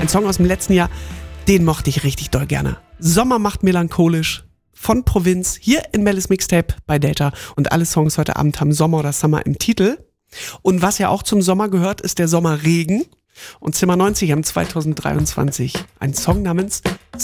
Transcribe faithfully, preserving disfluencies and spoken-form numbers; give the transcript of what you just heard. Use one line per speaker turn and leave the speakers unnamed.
Ein Song aus dem letzten Jahr, den mochte ich richtig doll gerne. Sommer macht melancholisch von Provinz, hier in Mellis Mixtape bei Delta. Und alle Songs heute Abend haben Sommer oder Summer im Titel. Und was ja auch zum Sommer gehört, ist der Sommerregen. Und Zimmer neunzig haben zwanzig dreiundzwanzig einen Song namens